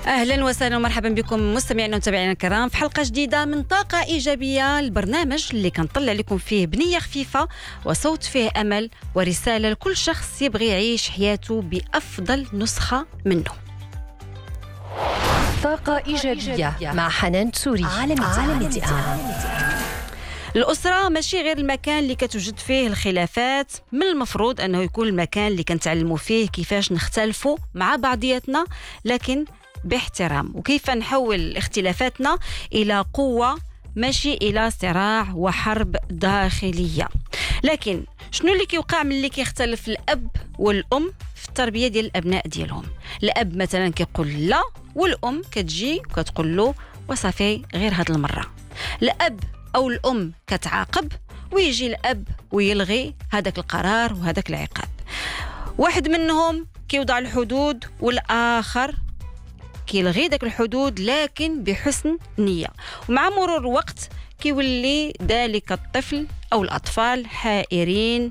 أهلا وسهلا ومرحبا بكم مستمعينا ومتابعينا الكرام في حلقة جديدة من طاقة إيجابية، البرنامج اللي كنطلع لكم فيه بنية خفيفة وصوت فيه أمل ورسالة لكل شخص يبغي يعيش حياته بأفضل نسخة منه. طاقة إيجابية مع حنان تسوري على الأسرة ماشي غير المكان اللي كتوجد فيه الخلافات، من المفروض أنه يكون المكان اللي كنتعلموا فيه كيفاش نختلفوا مع بعضياتنا لكن باحترام، وكيف نحول اختلافاتنا إلى قوة ماشي إلى صراع وحرب داخلية. لكن شنو اللي كيوقع ملي كيختلف الأب والأم في التربية ديال الأبناء ديالهم؟ الأب مثلا كيقول لا والأم كتجي وكتقول له وصافي غير هاد المرة. الأب أو الأم كتعاقب ويجي الأب ويلغي هذاك القرار وهذاك العقاب. واحد منهم كيوضع الحدود والآخر كيلغي داك الحدود لكن بحسن نية، ومع مرور الوقت كيولي ذلك الطفل أو الأطفال حائرين،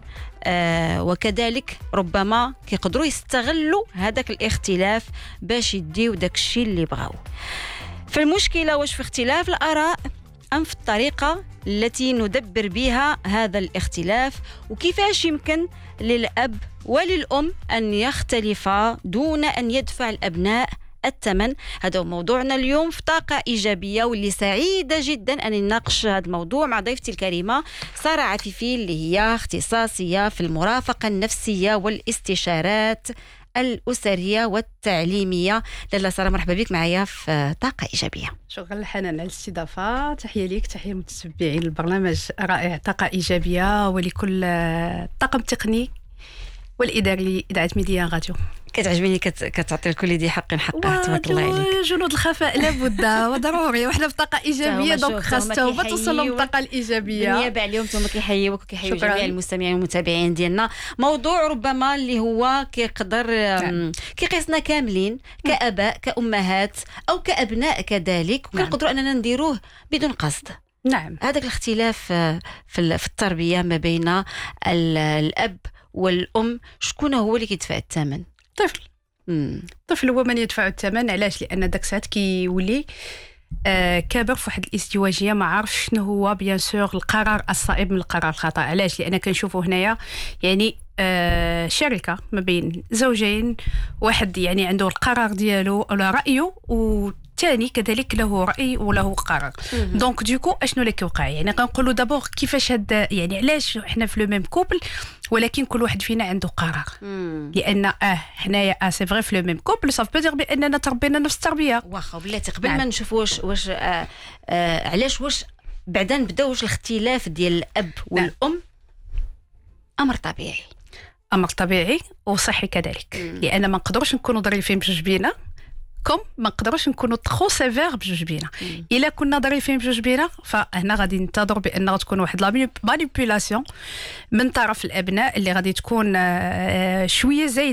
وكذلك ربما كيقدروا يستغلوا هذاك الاختلاف باش يديو داك الشيء اللي بغاو. فالمشكلة واش في اختلاف الآراء أم في الطريقة التي ندبر بها هذا الاختلاف، وكيفاش يمكن للأب وللأم أن يختلفا دون أن يدفع الأبناء الثمن؟ هذا هو موضوعنا اليوم في طاقة إيجابية، واللي سعيدة جدا أن نناقش هذا الموضوع مع ضيفتي الكريمة سارة عفيفي، اللي هي اختصاصية في المرافقة النفسية والاستشارات الأسرية والتعليمية. لاله سارة، مرحبا بك معايا في طاقة إيجابية. شكرا حنان على الاستضافة، تحية ليك، تحية متتبعين البرنامج رائع طاقة إيجابية ولكل الطاقم التقني والإداري إذاعة ميديا راديو. كتعجبني كتعطي الكل ذي حق حقه، تبارك الله عليك. جنود الخفاء لابد وضروري، وحنا في طاقة إيجابية دونك خاصة توصلوا الطاقة الإيجابية. بالنيابة عليهم ثم كيحيوك وكيحيوا جميع المستمعين والمتابعين ديالنا. موضوع ربما اللي هو كيقدر كيقيسنا كاملين كآباء كأمهات أو كأبناء كذلك، وكنقدروا أننا نديروه بدون قصد. نعم، هذاك الاختلاف في التربية ما بين الأب والأم، شكون هو اللي كيدفع الثمن؟ الطفل هو من يدفع الثمن. علاش؟ لأن داك الساعات كيولي كابر في واحد الازدواجيه، ما عارفش شنو هو بيان سور القرار الصائب من القرار الخطا. علاش؟ لأن كنشوفوا هنايا يعني شركه ما بين زوجين، واحد يعني عنده القرار ديالو ولا رأيه، والثاني كذلك له رأي وله قرار. دونك ديكو اشنو اللي كيوقع؟ يعني كنقولوا دابور كيفاش هاد يعني علاش حنا في لو ميم كوبل ولكن كل واحد فينا عنده قرار. لان حنايا سي فري في لو ميم كوبل صاف بدير باننا تربينا نفس التربيه. واخا بلاتي قبل ما نشوفوا واش علاش واش بعدا نبداو واش الاختلاف ديال الاب والام امر طبيعي وصحي كذلك. لان ما نقدروش نكونوا ظريفين بجوج بينا ما نقدروش نكونوا تخو سيفير بجوج بينا. الا كنا ظريفين بجوج بينا فهنا غادي ننتظر بان غتكون واحد لا مانيبيولاسيون من طرف الابناء اللي غادي تكون شويه زايده